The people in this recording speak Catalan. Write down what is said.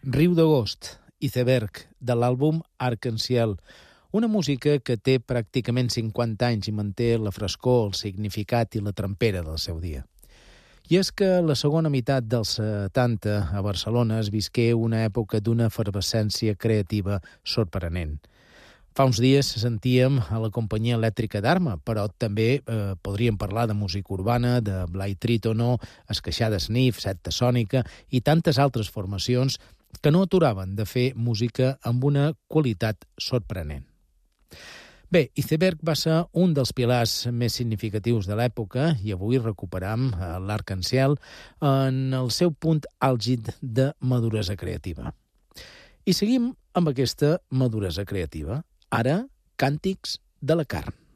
Riu d'agost, Iceberg, de l'àlbum Arc-en-Ciel, una música que té pràcticament 50 anys i manté la frescor, el significat i la trempera del seu dia. I és que la segona meitat dels 70 a Barcelona es visqué una època d'una efervescència creativa sorprenent. Fa uns dies sentíem a la companyia elèctrica d'Arma, però també podríem parlar de música urbana, de Blai Trítono, Esqueixada Sniff, Secta Sònica i tantes altres formacions que no aturaven de fer música amb una qualitat sorprenent. Bé, Iceberg va ser un dels pilars més significatius de l'època i avui recuperam l'Arc-en-Ciel en el seu punt àlgid de maduresa creativa. I seguim amb aquesta maduresa creativa. Ara, Càntics de la carn.